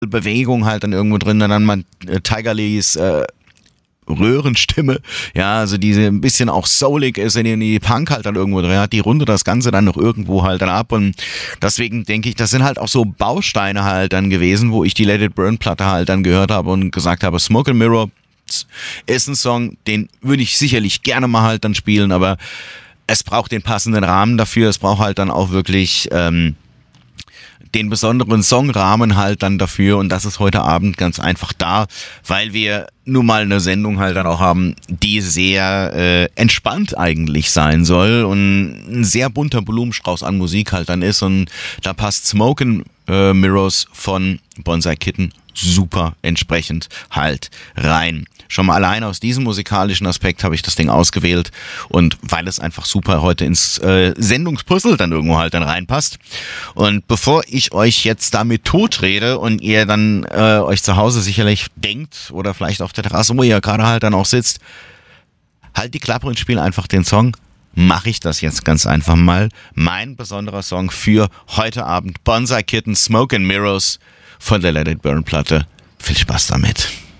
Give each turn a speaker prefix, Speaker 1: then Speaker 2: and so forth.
Speaker 1: Bewegung halt dann irgendwo drin, dann mal Tiger Lees Röhrenstimme, ja, also diese ein bisschen auch soulig ist, in die Punk halt dann irgendwo drin hat, die rundet das Ganze dann noch irgendwo halt dann ab und deswegen denke ich, das sind halt auch so Bausteine halt dann gewesen, wo ich die Let It Burn Platte halt dann gehört habe und gesagt habe, Smoke and Mirror ist ein Song, den würde ich sicherlich gerne mal halt dann spielen, aber es braucht den passenden Rahmen dafür, es braucht halt dann auch wirklich den besonderen Songrahmen halt dann dafür und das ist heute Abend ganz einfach da, weil wir nun mal eine Sendung halt dann auch haben, die sehr entspannt eigentlich sein soll und ein sehr bunter Blumenstrauß an Musik halt dann ist und da passt Smoke and Mirrors von Bonsai Kitten super entsprechend halt rein. Schon mal allein aus diesem musikalischen Aspekt habe ich das Ding ausgewählt und weil es einfach super heute ins Sendungspuzzle dann irgendwo halt dann reinpasst. Und bevor ich euch jetzt damit totrede und ihr dann euch zu Hause sicherlich denkt oder vielleicht auf der Terrasse, wo ihr gerade halt dann auch sitzt, halt die Klappe und spiel einfach den Song, mache ich das jetzt ganz einfach mal. Mein besonderer Song für heute Abend, Bonsai Kitten, Smoke and Mirrors von der Let It Burn Platte. Viel Spaß damit.